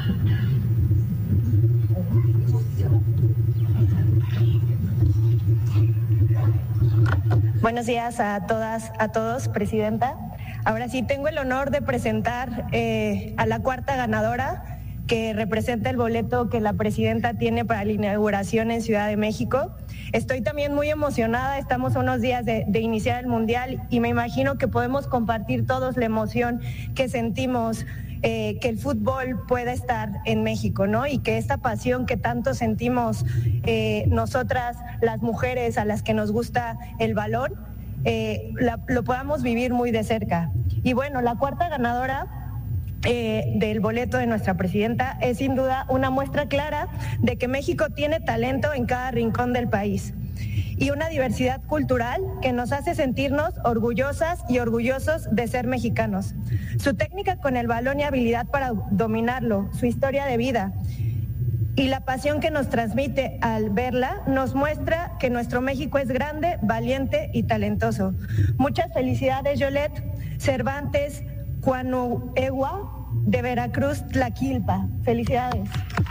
Buenos días a todas, a todos, Presidenta. Ahora sí, tengo el honor de presentar a la cuarta ganadora que representa el boleto que la Presidenta tiene para la inauguración en Ciudad de México. Estoy también muy emocionada, estamos a unos días de iniciar el Mundial y me imagino que podemos compartir todos la emoción que sentimos que el fútbol pueda estar en México, ¿no? Y que esta pasión que tanto sentimos nosotras, las mujeres a las que nos gusta el balón, lo podamos vivir muy de cerca. Y bueno, la cuarta ganadora del boleto de nuestra Presidenta es sin duda una muestra clara de que México tiene talento en cada rincón del país y una diversidad cultural que nos hace sentirnos orgullosas y orgullosos de ser mexicanos. Su técnica con el balón y habilidad para dominarlo, su historia de vida y la pasión que nos transmite al verla nos muestra que nuestro México es grande, valiente y talentoso. Muchas felicidades, Yolet Cervantes Cuanuegua de Veracruz, Tlaquilpa. Felicidades.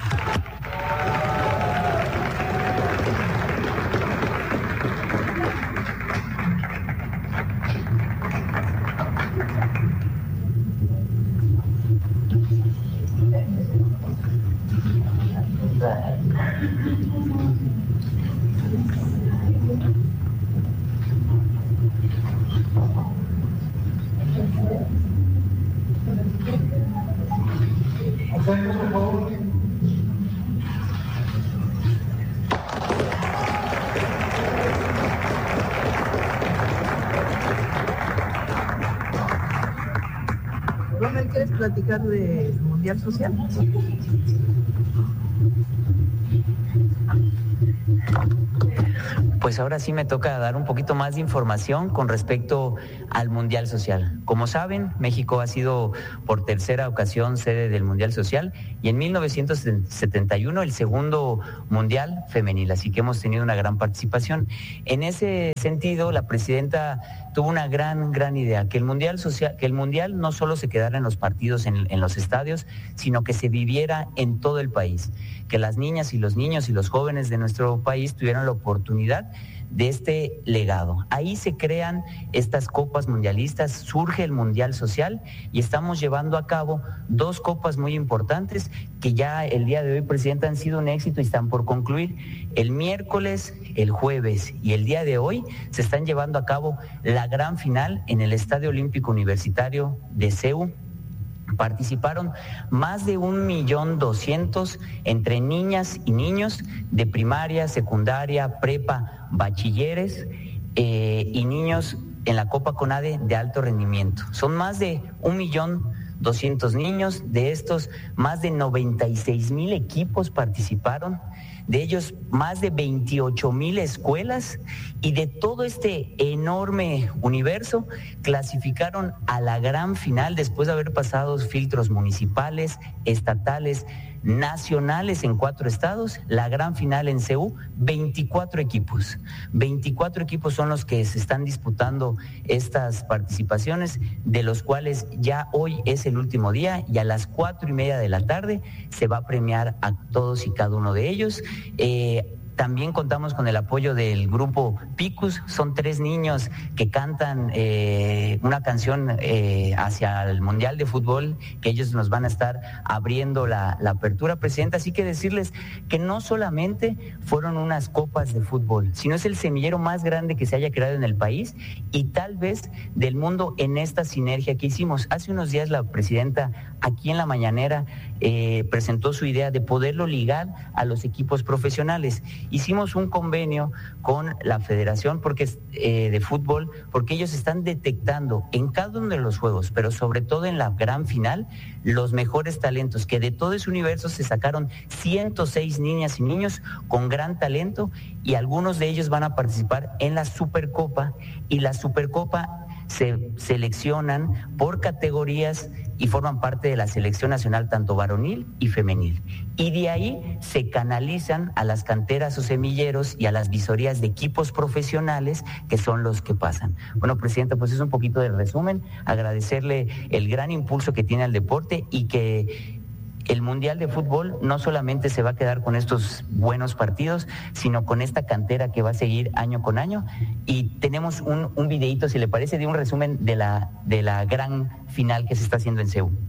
Ronald, ¿quieres platicar del Mundial Social? Pues ahora sí me toca dar un poquito más de información con respecto al Mundial Social. Como saben, México ha sido por tercera ocasión sede del Mundial Social y en 1971 el segundo Mundial femenil, así que hemos tenido una gran participación. En ese sentido, la Presidenta tuvo una gran idea, que el Mundial no solo se quedara en los partidos, en los estadios, sino que se viviera en todo el país, que las niñas y los niños y los jóvenes de nuestro país tuvieran la oportunidad de este legado. Ahí se crean estas copas mundialistas, surge el Mundial Social y estamos llevando a cabo dos copas muy importantes que ya el día de hoy, Presidenta, han sido un éxito y están por concluir. El miércoles, el jueves y el día de hoy se están llevando a cabo la gran final en el Estadio Olímpico Universitario de CEU. Participaron más de 1.200.000 entre niñas y niños de primaria, secundaria, prepa, bachilleres y niños en la Copa CONADE de alto rendimiento. Son más de 1.200.000 niños, de estos más de 96.000 equipos participaron, de ellos más de 28.000 escuelas y de todo este enorme universo clasificaron a la gran final después de haber pasado filtros municipales, estatales, nacionales en 4 estados, la gran final en CEU, 24 equipos. 24 equipos son los que se están disputando estas participaciones, de los cuales ya hoy es el último día y a las 4:30 de la tarde se va a premiar a todos y cada uno de ellos. También contamos con el apoyo del grupo Picus, son 3 niños que cantan una canción hacia el Mundial de Fútbol, que ellos nos van a estar abriendo la apertura, Presidenta. Así que decirles que no solamente fueron unas copas de fútbol, sino es el semillero más grande que se haya creado en el país y tal vez del mundo en esta sinergia que hicimos. Hace unos días la Presidenta aquí en la mañanera presentó su idea de poderlo ligar a los equipos profesionales. Hicimos un convenio con la Federación de Fútbol, porque ellos están detectando en cada uno de los juegos, pero sobre todo en la gran final, los mejores talentos, que de todo ese universo se sacaron 106 niñas y niños con gran talento y algunos de ellos van a participar en la Supercopa, y la Supercopa se seleccionan por categorías y forman parte de la selección nacional tanto varonil y femenil. Y de ahí se canalizan a las canteras o semilleros y a las visorías de equipos profesionales que son los que pasan. Bueno, Presidenta, pues es un poquito de resumen, agradecerle el gran impulso que tiene al deporte y que el Mundial de Fútbol no solamente se va a quedar con estos buenos partidos, sino con esta cantera que va a seguir año con año. Y tenemos un videíto, si le parece, de un resumen de la gran final que se está haciendo en Seúl.